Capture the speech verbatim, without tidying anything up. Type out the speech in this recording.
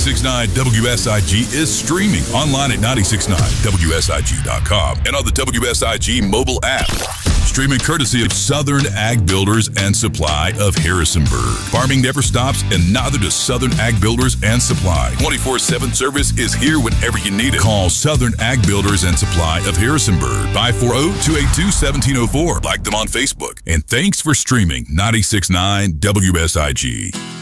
ninety-six point nine W S I G is streaming online at nine six nine W S I G dot com and on the W S I G mobile app. Streaming courtesy of Southern Ag Builders and Supply of Harrisonburg. Farming never stops, and neither does Southern Ag Builders and Supply. twenty-four seven service is here whenever you need it. Call Southern Ag Builders and Supply of Harrisonburg, five four zero, two eight two, one seven zero four. Like them on Facebook. And thanks for streaming ninety-six point nine W S I G.